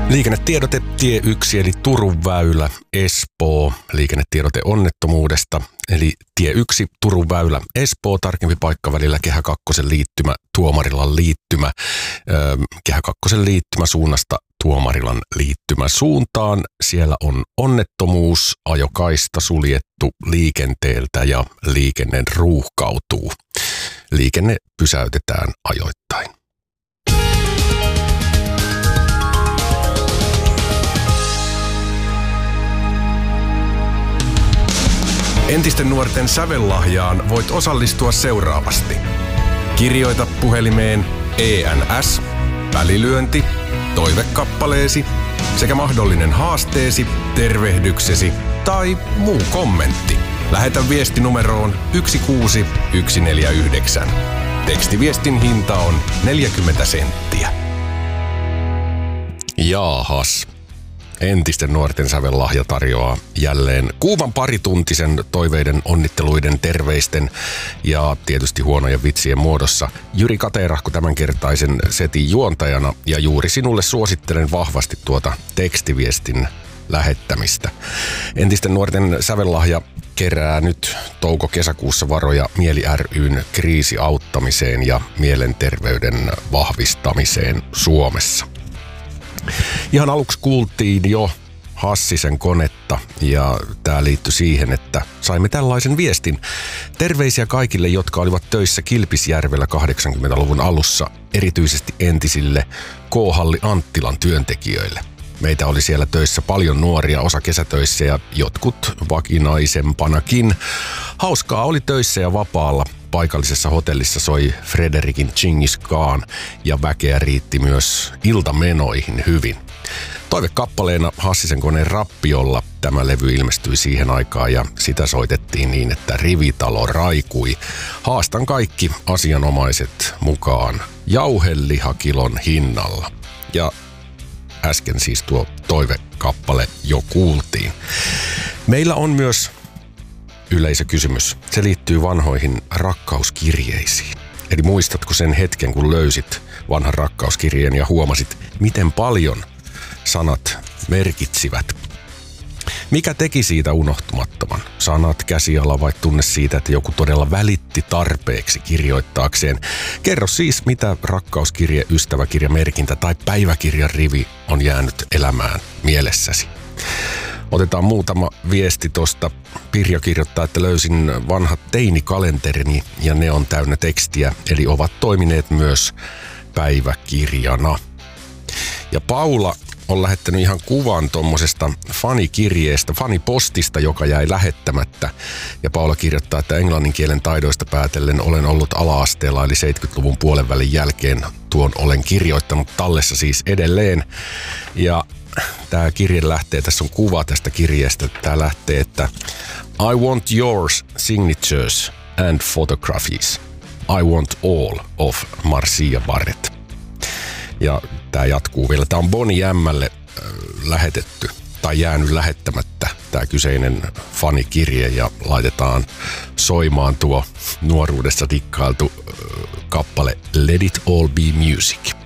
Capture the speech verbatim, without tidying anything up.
Liikennetiedote tie yksi eli Turun väylä Espoo. Liikennetiedote onnettomuudesta eli tie yksi Turun väylä Espoo. Tarkempi paikka välillä Kehä kakkosen liittymä Tuomarilan liittymä. Öö, Kehä kakkosen liittymä suunnasta Tuomarilan liittymä suuntaan. Siellä on onnettomuus, ajokaista suljettu liikenteeltä ja liikenne ruuhkautuu. Liikenne pysäytetään ajoittain. Entisten nuorten sävellahjaan voit osallistua seuraavasti. Kirjoita puhelimeen E N S, välilyönti, toivekappaleesi sekä mahdollinen haasteesi, tervehdyksesi tai muu kommentti. Lähetä viesti numeroon yksi kuusi yksi neljä yhdeksän. Tekstiviestin hinta on neljäkymmentä senttiä. Jaahas. Entisten nuorten sävellahja tarjoaa jälleen kuuman parituntisen toiveiden, onnitteluiden, terveisten ja tietysti huonojen vitsien muodossa Jyri Katerahko tämänkertaisen setin juontajana, ja juuri sinulle suosittelen vahvasti tuota tekstiviestin lähettämistä. Entisten nuorten sävellahja kerää nyt touko-kesäkuussa varoja Mieli ry:n kriisiauttamiseen ja mielenterveyden vahvistamiseen Suomessa. Ihan aluksi kuultiin jo Hassisen konetta, ja tämä liittyi siihen, että saimme tällaisen viestin. Terveisiä kaikille, jotka olivat töissä Kilpisjärvellä kahdeksankymmentäluvun alussa, erityisesti entisille K-halli Anttilan työntekijöille. Meitä oli siellä töissä paljon nuoria, osa kesätöissä ja jotkut vakinaisempanakin. Hauskaa oli töissä ja vapaalla. Paikallisessa hotellissa soi Frederikin Chingis Khan ja väkeä riitti myös iltamenoihin hyvin. Toivekappaleena Hassisen koneen Rappiolla tämä levy ilmestyi siihen aikaan ja sitä soitettiin niin, että rivitalo raikui. Haastan kaikki asianomaiset mukaan jauhelihakilon hinnalla. Ja äsken siis tuo toivekappale jo kuultiin. Meillä on myös yleisökysymys. Se liittyy vanhoihin rakkauskirjeisiin. Eli muistatko sen hetken, kun löysit vanhan rakkauskirjeen ja huomasit, miten paljon sanat merkitsivät? Mikä teki siitä unohtumattoman? Sanat, käsiala vai tunne siitä, että joku todella välitti tarpeeksi kirjoittaakseen? Kerro siis, mitä rakkauskirje, ystäväkirja, merkintä tai päiväkirjan rivi on jäänyt elämään mielessäsi. Otetaan muutama viesti tosta. Pirjo kirjoittaa, että löysin vanhat teinikalenterini ja ne on täynnä tekstiä, eli ovat toimineet myös päiväkirjana. Ja Paula on lähettänyt ihan kuvan tommosesta fanikirjeestä, fanipostista, joka jäi lähettämättä. Ja Paula kirjoittaa, että englannin kielen taidoista päätellen olen ollut ala-asteella, eli seitsemänkymmentäluvun puolen välin jälkeen tuon olen kirjoittanut tallessa siis edelleen. Ja tämä kirje lähtee, tässä on kuva tästä kirjeestä, tämä lähtee, että I want yours signatures and photographies. I want all of Marcia Barrett. Ja tämä jatkuu vielä. Tämä on Bonnie M:lle äh, lähetetty tai jäänyt lähettämättä tämä kyseinen fanikirje, ja laitetaan soimaan tuo nuoruudessa dikkailtu äh, kappale Let It All Be Music.